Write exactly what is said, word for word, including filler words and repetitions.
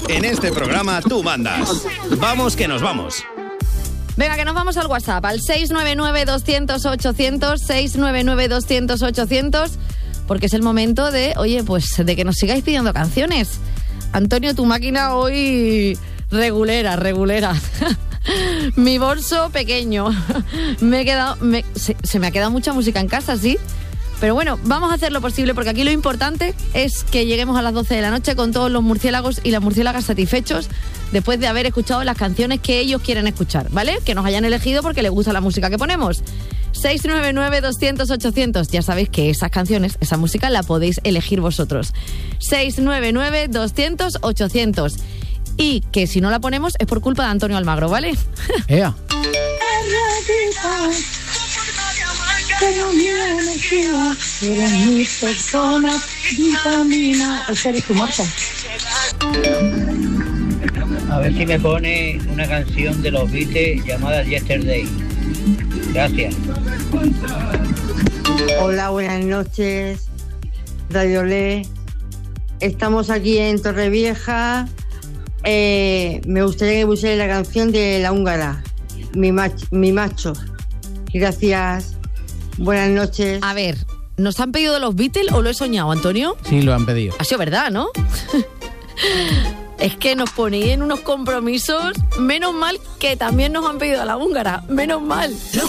En este programa tú mandas. Vamos que nos vamos. Venga, que nos vamos al WhatsApp, al seis nueve nueve, doscientos, ochocientos, seis nueve nueve, doscientos, ochocientos, porque es el momento de, oye, pues de que nos sigáis pidiendo canciones. Antonio, tu máquina hoy regulera, regulera. Mi bolso pequeño. Me he quedado, me, se, se me ha quedado mucha música en casa, ¿sí? Pero bueno, vamos a hacer lo posible porque aquí lo importante es que lleguemos a las doce de la noche con todos los murciélagos y las murciélagas satisfechos después de haber escuchado las canciones que ellos quieren escuchar, ¿vale? Que nos hayan elegido porque les gusta la música que ponemos. seis nueve nueve, doscientos, ochocientos. Ya sabéis que esas canciones, esa música la podéis elegir vosotros. seis nueve nueve, doscientos, ochocientos. Y que si no la ponemos es por culpa de Antonio Almagro, ¿vale? ¡Ea! Pero mi energía, eres mi persona, vitamina. Esa eres tu marca. A ver si me pone una canción de los Beatles llamada Yesterday. Gracias. Hola, buenas noches, Radio Le. Estamos aquí en Torrevieja. Eh, me gustaría que pusiera la canción de La Húngara, mi macho, mi macho. Gracias. Buenas noches. A ver, ¿nos han pedido de los Beatles o lo he soñado, Antonio? Sí, lo han pedido. Ha sido verdad, ¿no? Es que nos ponéis en unos compromisos. Menos mal que también nos han pedido a La Húngara. Menos mal.